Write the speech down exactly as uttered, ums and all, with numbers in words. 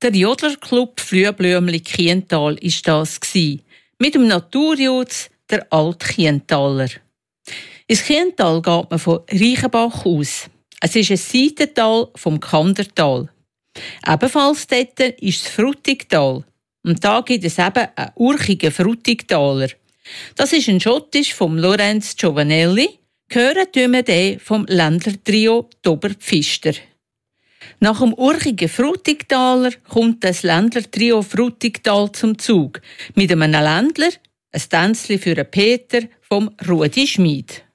Der Jodlerclub Frühblümli Kiental war das. Mit dem Naturjutz der Alt-Kientaler. Ins Kiental geht man von Reichenbach aus. Es ist ein Seitental vom Kandertal. Ebenfalls dort ist das Frutigtal. Und da gibt es eben einen urchigen Frutigtaler. Das ist ein Schottisch vom Lorenz Giovanelli. Gehören tun wir den vom Ländlertrio Doberpfister. Nach dem urchigen Frutigtaler kommt das Ländlertrio Frutigtal zum Zug. Mit einem Ländler, ein Tänzli für einen Peter vom Rudi Schmid.